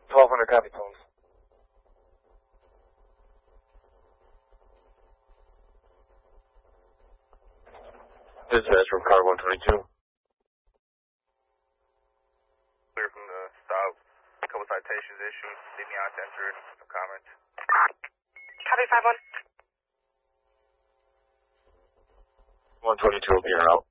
1200 copy, Tones. Dispatch from car 122. Clear from the stop. A couple citations issued. Leave me on to enter in a comment. Copy 5-1. 122 will be your out.